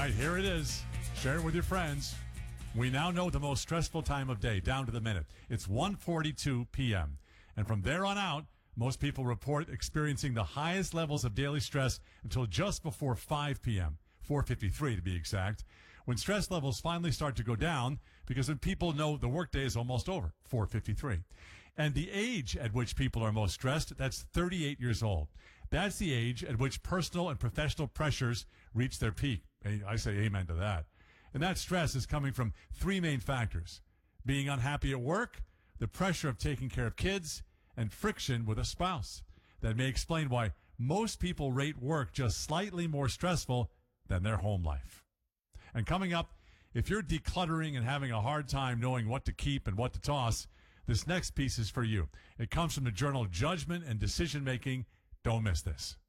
right, here it is. Share it with your friends. We now know the most stressful time of day, down to the minute. It's 1:42 p.m. And from there on out, most people report experiencing the highest levels of daily stress until just before 5 p.m., 4:53 to be exact, when stress levels finally start to go down because when people know the workday is almost over, 4:53. And the age at which people are most stressed, that's 38 years old. That's the age at which personal and professional pressures reach their peak. I say amen to that. And that stress is coming from three main factors: being unhappy at work, the pressure of taking care of kids, and friction with a spouse. That may explain why most people rate work just slightly more stressful than their home life. And coming up, if you're decluttering and having a hard time knowing what to keep and what to toss, this next piece is for you. It comes from the journal Judgment and Decision Making. Don't miss this.